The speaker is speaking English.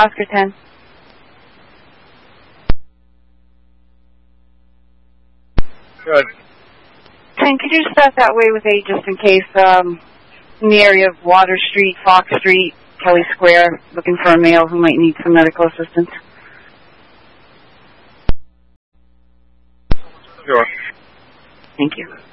Oscar 10. Good. 10, could you start that way with 8 just in case, in the area of Water Street, Fox Street, Kelly Square, looking for a male who might need some medical assistance? Sure. Thank you.